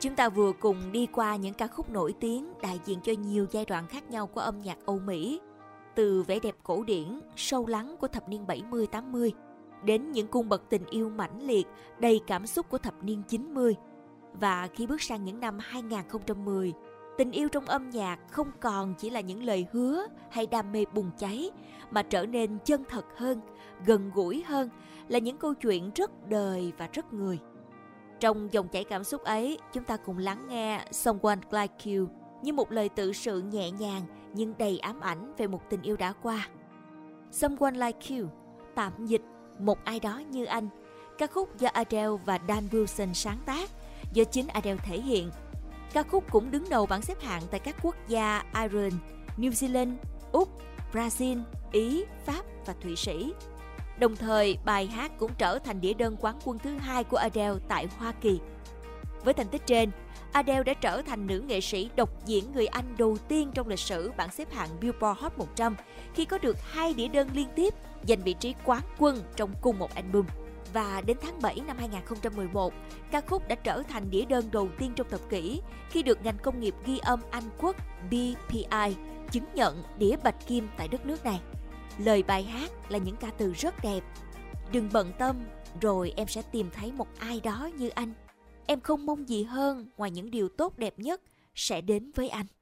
Chúng ta vừa cùng đi qua những ca khúc nổi tiếng đại diện cho nhiều giai đoạn khác nhau của âm nhạc Âu Mỹ, từ vẻ đẹp cổ điển, sâu lắng của thập niên 70-80 đến những cung bậc tình yêu mãnh liệt, đầy cảm xúc của thập niên 90. Và khi bước sang những năm 2010, tình yêu trong âm nhạc không còn chỉ là những lời hứa hay đam mê bùng cháy, mà trở nên chân thật hơn, gần gũi hơn, là những câu chuyện rất đời và rất người. Trong dòng chảy cảm xúc ấy, chúng ta cùng lắng nghe Someone Like You như một lời tự sự nhẹ nhàng nhưng đầy ám ảnh về một tình yêu đã qua. Someone Like You, tạm dịch một ai đó như anh, ca khúc do Adele và Dan Wilson sáng tác, do chính Adele thể hiện. Ca khúc cũng đứng đầu bảng xếp hạng tại các quốc gia Ireland, New Zealand, Úc, Brazil, Ý, Pháp và Thụy Sĩ. Đồng thời, bài hát cũng trở thành đĩa đơn quán quân thứ 2 của Adele tại Hoa Kỳ. Với thành tích trên, Adele đã trở thành nữ nghệ sĩ độc diễn người Anh đầu tiên trong lịch sử bảng xếp hạng Billboard Hot 100 khi có được 2 đĩa đơn liên tiếp giành vị trí quán quân trong cùng một album. Và đến tháng 7 năm 2011, ca khúc đã trở thành đĩa đơn đầu tiên trong thập kỷ khi được ngành công nghiệp ghi âm Anh Quốc BPI chứng nhận đĩa bạch kim tại đất nước này. Lời bài hát là những ca từ rất đẹp. Đừng bận tâm, rồi em sẽ tìm thấy một ai đó như anh. Em không mong gì hơn ngoài những điều tốt đẹp nhất sẽ đến với anh.